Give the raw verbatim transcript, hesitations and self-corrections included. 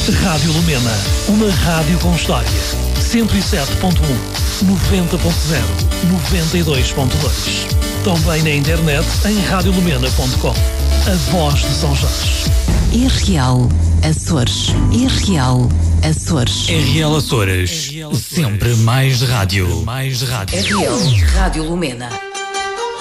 Rádio Lumena, uma rádio com história. cento e sete ponto um, noventa ponto zero, noventa e dois ponto dois. Também na internet em rádio lumena ponto com. A voz de São Jorge. R L Açores. R L Açores. R L Açores. Sempre mais rádio. Mais rádio. R L Rádio Lumena.